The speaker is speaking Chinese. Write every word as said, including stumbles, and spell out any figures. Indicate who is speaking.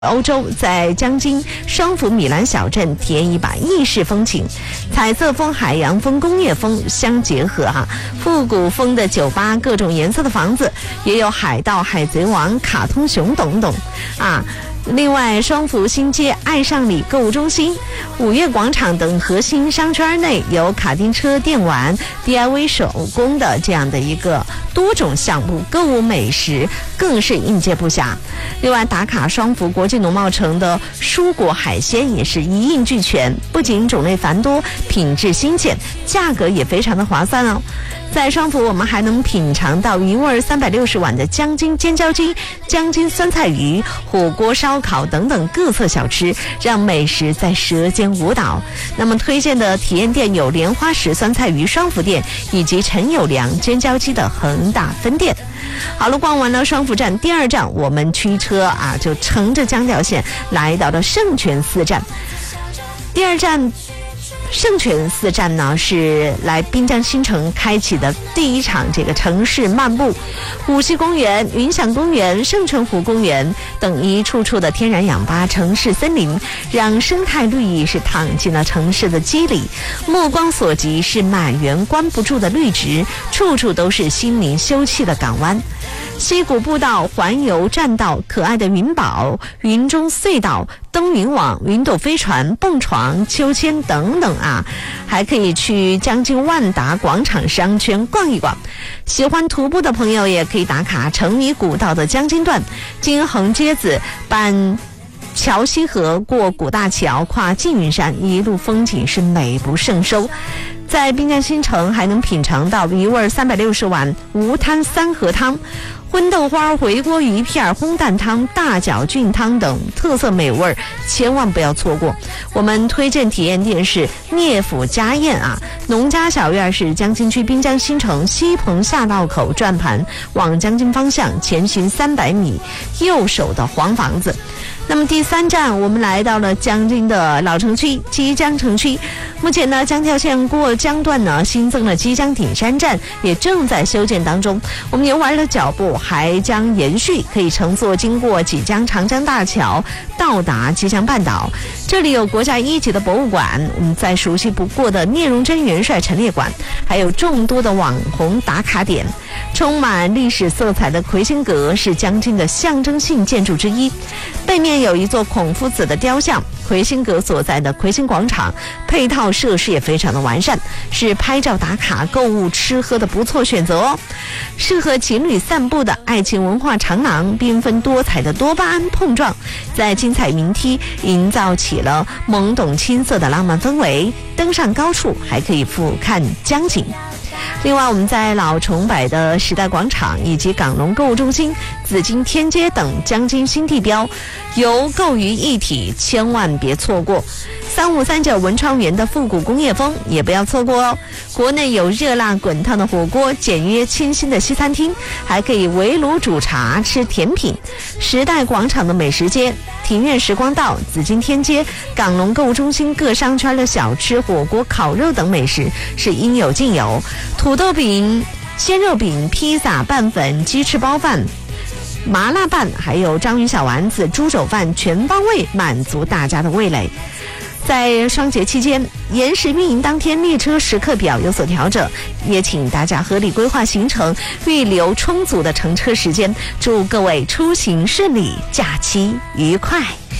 Speaker 1: 欧洲在江津双福米兰小镇体验一把意式风情，彩色风、海洋风、工业风相结合哈、啊，复古风的酒吧，各种颜色的房子，也有海盗、海贼王、卡通熊等等啊。另外，双福新街爱上里购物中心、五月广场等核心商圈内有卡丁车、电玩、D I Y 手工的这样的一个多种项目，购物美食更是应接不暇。另外，打卡双福国际农贸城的蔬果海鲜也是一应俱全，不仅种类繁多，品质新鲜，价格也非常的划算哦。在双福，我们还能品尝到余味三百六十碗的江津尖椒鸡、江津酸菜鱼、火锅、烧烤等等各色小吃，让美食在舌尖舞蹈。那么推荐的体验店有莲花石酸菜鱼双福店以及陈友良尖椒鸡的恒大分店。好了，逛完了双福站，第二站我们驱车啊，就乘着江调线来到了圣泉寺站。第二站圣泉寺站呢，是来滨江新城开启的第一场这个城市漫步，五溪公园、云享公园、圣泉湖公园等一处处的天然氧吧城市森林，让生态绿意是躺进了城市的肌理，目光所及是满园关不住的绿植，处处都是心灵休憩的港湾。溪谷步道、环游栈道、可爱的云堡、云中隧道、登云网、云朵飞船、蹦床、秋千等等啊，还可以去江津万达广场商圈逛一逛。喜欢徒步的朋友也可以打卡成米古道的江津段，经横街子办桥西河，过古大桥，跨缙云山，一路风景是美不胜收。在滨江新城还能品尝到余味三百六十碗无滩三合汤、荤豆花、回锅鱼片、烘蛋汤、大脚菌汤等特色美味，千万不要错过。我们推荐体验店是聂府家宴啊，农家小院是江津区滨江新城西棚下道口转盘往江津方向前行三百米，右手的黄房子。那么第三站，我们来到了江津的老城区基江城区。目前呢，江调线过江段呢新增了基江顶山站，也正在修建当中。我们游玩的脚步还将延续，可以乘坐经过济江长江大桥到达基江半岛。这里有国家一级的博物馆，我们再熟悉不过的聂荣臻元帅陈列馆，还有众多的网红打卡点。充满历史色彩的魁星阁是江津的象征性建筑之一，背面有一座孔夫子的雕像。魁星阁所在的魁星广场配套设施也非常的完善，是拍照打卡、购物吃喝的不错选择哦。适合情侣散步的爱情文化长廊，缤纷多彩的多巴胺碰撞，在精彩云梯营造起了懵懂青涩的浪漫氛围。登上高处还可以俯瞰江景。另外，我们在老崇柏的时代广场以及港龙购物中心、紫金天街等江津新地标游购于一体，千万别错过。三五三九文创园的复古工业风也不要错过哦。国内有热辣滚烫的火锅、简约清新的西餐厅，还可以围炉煮茶、吃甜品。时代广场的美食街、庭院时光道、紫金天街、港龙购物中心各商圈的小吃、火锅、烤肉等美食是应有尽有。土豆饼、鲜肉饼、披萨、拌粉、鸡翅包饭、麻辣拌，还有章鱼小丸子、猪肘饭，全方位满足大家的味蕾。在双节期间，延时运营当天列车时刻表有所调整，也请大家合理规划行程，预留充足的乘车时间。祝各位出行顺利，假期愉快。